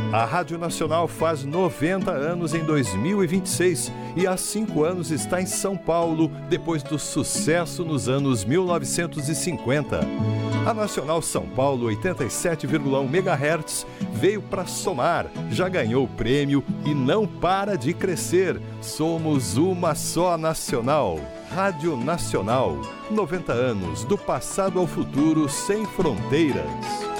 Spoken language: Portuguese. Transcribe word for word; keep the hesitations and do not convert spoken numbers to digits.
A Rádio Nacional faz noventa anos em dois mil e vinte e seis e há cinco anos está em São Paulo, depois do sucesso nos anos mil novecentos e cinquenta. A Nacional São Paulo oitenta e sete vírgula um megahertz veio para somar, já ganhou o prêmio e não para de crescer. Somos uma só nacional. Rádio Nacional, noventa anos, do passado ao futuro sem fronteiras.